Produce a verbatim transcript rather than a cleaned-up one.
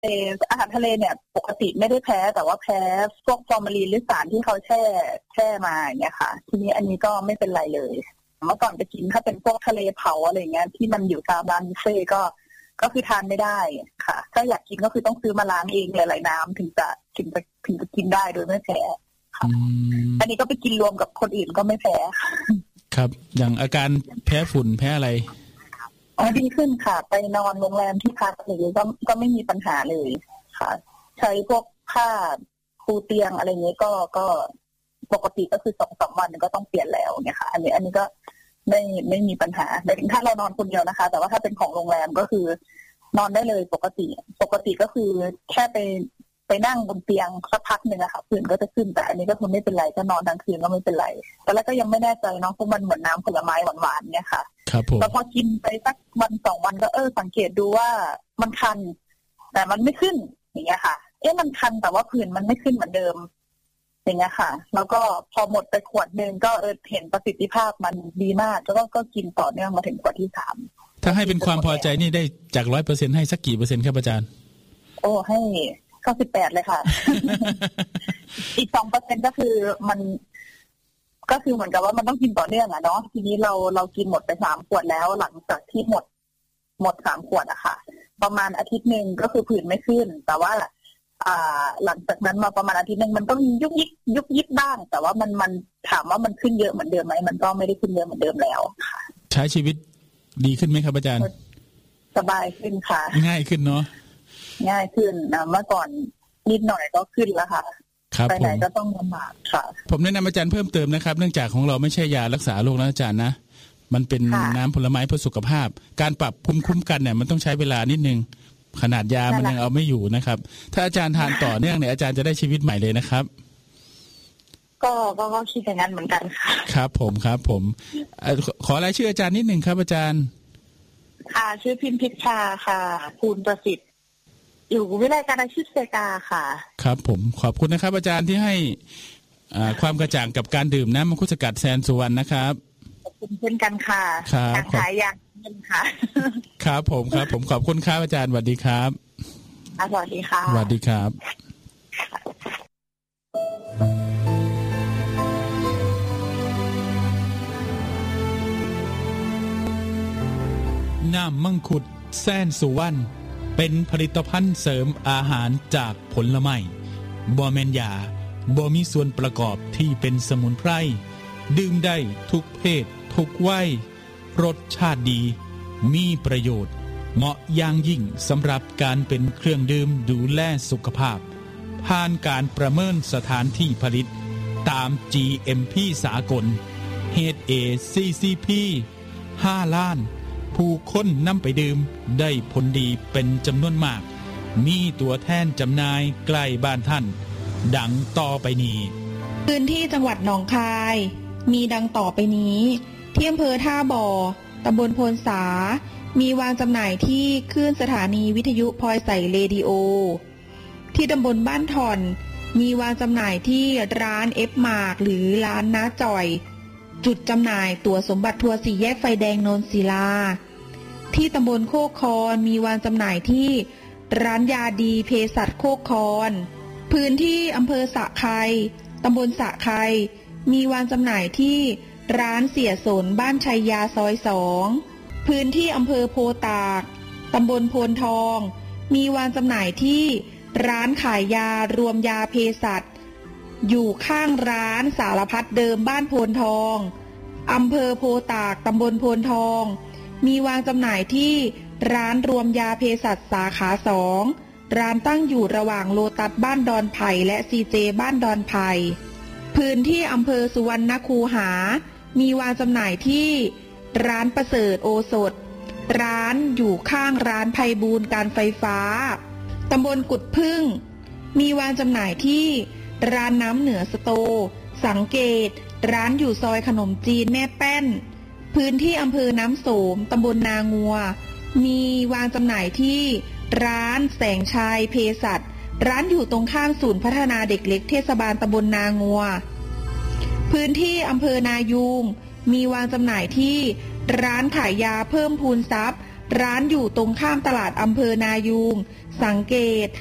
อาหารทะเลเนี่ยปกติไม่ได้แพ้แต่ว่าแพ้พวกฟอร์มาลีนหรือสารที่เขาแช่แช่มาอย่างเงี้ยค่ะทีนี้อันนี้ก็ไม่เป็นไรเลยเมื่อก่อนไปกินถ้าเป็นพวกทะเลเผาอะไรเงี้ยที่มันอยู่ตามร้านบุฟเฟ่ก็ก็คือทานไม่ได้ค่ะถ้าอยากกินก็คือต้องซื้อมาล้างเองหลายๆน้ำถึงจะถึงจะถึงจะกินได้โดยไม่แพ้ค่ะอันนี้ก็ไปกินรวมกับคนอื่นก็ไม่แพ้ครับอย่างอาการแพ้ฝุ่นแพ้อะไรอ๋อดีขึ้นค่ะไปนอนโรงแรมที่พักอะไรก็ก็ไม่มีปัญหาเลยค่ะใช้พวกผ้าปูเตียงอะไรเงี้ยก็ก็ปกติก็คือสองสามวันก็ต้องเปลี่ยนแล้วเนี่ยค่ะอันนี้อันนี้ก็ไม่ไม่มีปัญหาแต่ถ้าเรานอนคนเดียวนะคะแต่ว่าถ้าเป็นของโรงแรมก็คือนอนได้เลยปกติปกติก็คือแค่ไปไปนั่งบนเตียงสักพักหนึ่งอะค่ะผื่นก็จะขึ้นแต่อันนี้ก็คือไม่เป็นไรก็นอนทั้งคืนก็ไม่เป็นไรแต่แล้วก็ยังไม่แน่ใจเนาะเพราะมันเหมือนน้ำผลไม้หวานๆเนี่ยค่ะครับผมแต่พอกินไปสักวันสองวันก็เออสังเกตดูว่ามันคันแต่มันไม่ขึ้นอย่างเงี้ยค่ะเอ๊ะมันคันแต่ว่าผื่นมันไม่ขึ้นเหมือนเดิมอย่างเงี้ยค่ะแล้วก็พอหมดไปขวดนึงก็เออเห็นประสิทธิภาพมันดีมากแล้วก็ก็กินต่อเนื่องมาถึงขวดที่สามถ้าให้เป็นความพอใจนี่ได้จาก ร้อยเปอร์เซ็นต์ ให้สักกี่เปอร์เซ็นต์ครับอาจารย์โอ้ให้เก้าสิบแปดเลยค่ะ อีก สองเปอร์เซ็นต์ ก็คือมันก็คือเหมือนกับว่ามันต้องกินต่อเนื่องอ่ะเนาะทีนี้เราเรากินหมดไปสามขวดแล้วหลังจากที่หมดหมดสามขวดอะค่ะประมาณอาทิตย์นึงก็คือผื่นไม่ขึ้นแต่ว่าอ่าหลังจากนั้นมาประมาณอาทิตย์นึงมันต้องยุบยิบยุบยิบบ้างแต่ว่ามันมันถามว่ามันขึ้นเยอะเหมือนเดิมไหมมันก็ไม่ได้ขึ้นเยอะเหมือนเดิมแล้วค่ะใช้ชีวิตดีขึ้นไหมครับอาจารย์สบายขึ้นค่ะง่ายขึ้นเนาะง่ายขึ้นนะเมื่อก่อนนิดหน่อยก็ขึ้นแล้วค่ะไปไหนก็ต้องลำบากค่ะผมแนะนำอาจารย์เพิ่มเติมนะครับเนื่องจากของเราไม่ใช่ยารักษาโรคนะอาจารย์นะมันเป็นน้ำผลไม้เพื่อสุขภาพการปรับภูมิคุ้มกันเนี่ยมันต้องใช้เวลานิดนึงขนาดยามันยังเอาไม่อยู่นะครับถ้าอาจารย์ทานต่อเนื่องเนี่ยอาจารย์จะได้ชีวิตใหม่เลยนะครับก็ก็ก็คิดอย่างนั้นเหมือนกันค่ะครับผมครับผมขอรายชื่ออาจารย์นิดนึงครับอาจารย์ค่ะชื่อพิมพิชชาค่ะภูลประสิทธิ์อยู่วิทยาการอาชีพเซกาค่ะครับผมขอบคุณนะครับอาจารย์ที่ให้ความกระจ่างกับการดื่มน้ำมังคุดสกัดแซนสุวรรณนะครับขอบคุณเช่นกันค่ะครับขายอย่างเงินค่ะครับผมครับผมขอบคุณครับอาจารย์สวัสดีครับสวัสดีค่ะสวัสดีครับน้ำมังคุดแซนสุวรรณเป็นผลิตภัณฑ์เสริมอาหารจากผลไม้บ่แม่นยาบ่มีส่วนประกอบที่เป็นสมุนไพรดื่มได้ทุกเพศทุกวัยรสชาติดีมีประโยชน์เหมาะอย่างยิ่งสำหรับการเป็นเครื่องดื่มดูแลสุขภาพผ่านการประเมินสถานที่ผลิตตาม จี เอ็ม พี สากล เอช เอ ซี ซี พี ห้าล้านผู้คนนำไปดื่มได้ผลดีเป็นจำนวนมากมีตัวแทนจำหน่ายใกล้บ้านท่านดังต่อไปนี้พื้นที่จังหวัดหนองคายมีดังต่อไปนี้ที่อำเภอท่าบ่อตำบลโพนสามีวางจำหน่ายที่คลื่นสถานีวิทยุพลอยใสเรดิโอที่ตำบลบ้านถ่อนมีวางจำหน่ายที่ร้านเอฟมาร์กหรือร้านน้าจ่อยจุดจำหน่ายตั๋วสมบัติทัวร์สี่แยกไฟแดงโนนศิลาที่ตำบลโคกคอนมีวางจำหน่ายที่ร้านยาดีเภสัชโคกคอนพื้นที่อำเภอสะไคตำบลสะไคมีวางจำหน่ายที่ร้านเสียสนบ้านชัยยาซอยสองพื้นที่อำเภอโพตากตำบลโพนทองมีวางจำหน่ายที่ร้านขายยารวมยาเภสัชอยู่ข้างร้านสารพัดเดิมบ้านโพนทองอำเภอโพตากตำบลโพนทองมีวางจำหน่ายที่ร้านรวมยาเภสัชสาขาสองร้านตั้งอยู่ระหว่างโลตัสบ้านดอนไผ่และซีเจบ้านดอนไผ่พื้นที่อำเภอสุวรรณคูหามีวางจำหน่ายที่ร้านประเสริฐโอสถร้านอยู่ข้างร้านไพบูลย์การไฟฟ้าตำบลกุดพึ่งมีวางจำหน่ายที่ร้านน้ำเหนือสโตสังเกตร้านอยู่ซอยขนมจีนแม่แป้นพื้นที่อำเภอน้ำโสมตำบลนางัวมีวางจำหน่ายที่ร้านแสงชัยเภสัชร้านอยู่ตรงข้ามศูนย์พัฒนาเด็กเล็กเทศบาลตำบลนางัวพื้นที่อำเภอนายูงมีวางจำหน่ายที่ร้านขายยาเพิ่มพูนทรัพย์ร้านอยู่ตรงข้ามตลาดอำเภอนายูงสังเกต